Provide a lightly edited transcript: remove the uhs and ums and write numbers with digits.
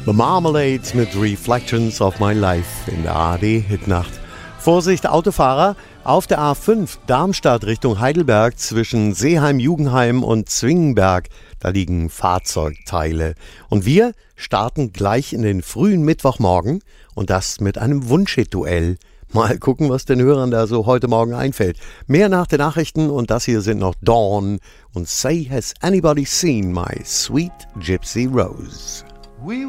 The Marmalade mit Reflections of My Life in der ARD-Hitnacht. Vorsicht Autofahrer, auf der A5 Darmstadt Richtung Heidelberg zwischen Seeheim-Jugendheim und Zwingenberg, da liegen Fahrzeugteile. Und wir starten gleich in den frühen Mittwochmorgen und das mit einem Wunschhit-Duell. Mal gucken, was den Hörern da so heute Morgen einfällt. Mehr nach den Nachrichten und das hier sind noch Dawn und Say Has Anybody Seen My Sweet Gypsy Rose? We